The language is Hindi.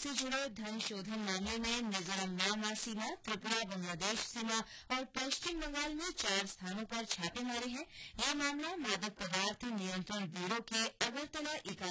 से जुड़े धन शोधन मामले में मिजोरम म्यांमार सीमा, त्रिपुरा बांग्लादेश सीमा और पश्चिम बंगाल में 4 स्थानों पर छापे मारे हैं। यह मामला मादक पदार्थ नियंत्रण ब्यूरो की अगरतला इकाई